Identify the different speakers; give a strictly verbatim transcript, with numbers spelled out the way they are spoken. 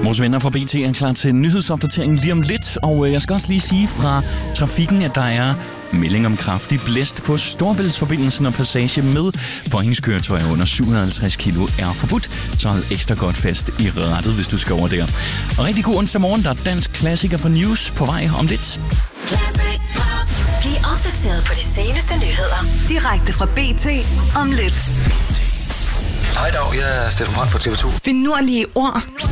Speaker 1: Vores venner fra B T er klar til nyhedsopdatering lige om lidt, og jeg skal også lige sige fra trafikken, at der er melding om kraftig blæst på Storebæltsforbindelsen og passage med påhængskøretøjer under syv hundrede og halvtreds kilo er forbudt, så hold ekstra godt fast i rattet, hvis du skal over der. Og rigtig god onsdag morgen, der er dansk klassiker for news på vej om lidt.
Speaker 2: Bliv opdateret på de seneste nyheder direkte fra B T om lidt.
Speaker 3: Hej dag, jeg er Steffen Brandt fra T V to.
Speaker 2: Finurlige ord.